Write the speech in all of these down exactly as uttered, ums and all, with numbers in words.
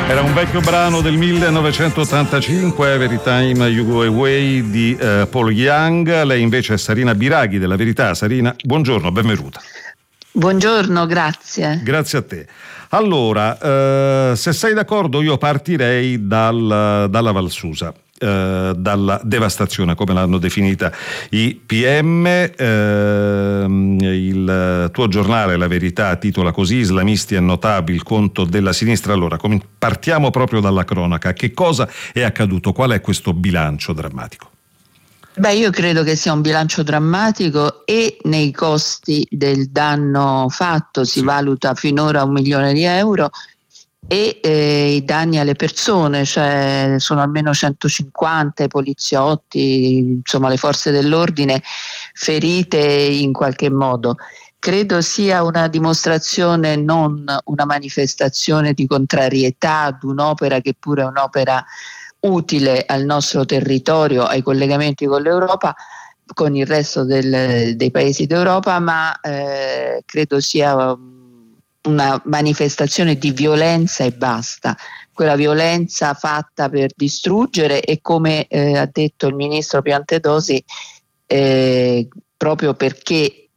Era un vecchio brano del millenovecentottantacinque, Every Time You Go Away di eh, Paul Young. Lei invece è Sarina Biraghi della Verità. Sarina, buongiorno, benvenuta. Buongiorno, grazie. Grazie a te. Allora, eh, se sei d'accordo io partirei dal, dalla Valsusa. Eh, dalla devastazione, come l'hanno definita i P M. Eh, il tuo giornale, La Verità, titola così: islamisti annotati, il conto della sinistra. Allora, com- partiamo proprio dalla cronaca. Che cosa è accaduto? Qual è questo bilancio drammatico? Beh, io credo che sia un bilancio drammatico e nei costi del danno fatto si sì. valuta finora un milione di euro. E eh, i danni alle persone, cioè sono almeno centocinquanta i poliziotti, insomma le forze dell'ordine ferite in qualche modo. Credo sia una dimostrazione, non una manifestazione di contrarietà ad un'opera che pure è un'opera utile al nostro territorio, ai collegamenti con l'Europa, con il resto del, dei paesi d'Europa, ma eh, credo sia una manifestazione di violenza e basta, quella violenza fatta per distruggere e, come eh, ha detto il ministro Piantedosi, eh, proprio perché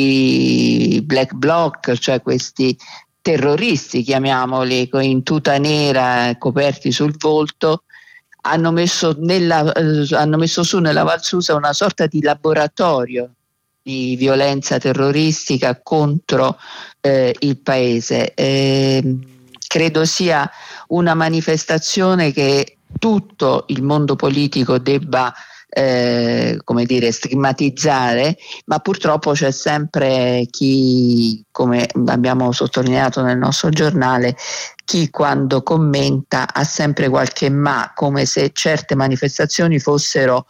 i black bloc, cioè questi terroristi, chiamiamoli, in tuta nera coperti sul volto, hanno messo, nella, eh, hanno messo su nella Valsusa una sorta di laboratorio di violenza terroristica contro eh, il paese. Eh, credo sia una manifestazione che tutto il mondo politico debba eh, come dire, stigmatizzare, ma purtroppo c'è sempre chi, come abbiamo sottolineato nel nostro giornale, chi quando commenta ha sempre qualche ma, come se certe manifestazioni fossero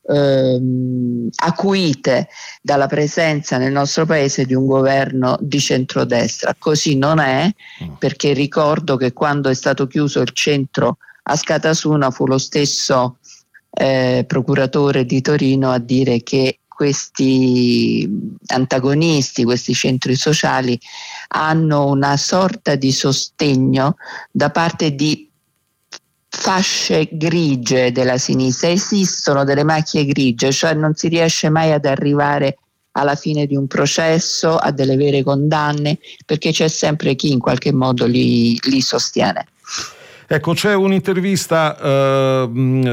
Ehm, acuite dalla presenza nel nostro paese di un governo di centrodestra. Così non è, perché ricordo che quando è stato chiuso il centro a Scatasuna fu lo stesso eh, procuratore di Torino a dire che questi antagonisti, questi centri sociali hanno una sorta di sostegno da parte di fasce grigie della sinistra. Esistono delle macchie grigie, cioè non si riesce mai ad arrivare alla fine di un processo, a delle vere condanne, perché c'è sempre chi in qualche modo li, li sostiene. Ecco, c'è un'intervista eh,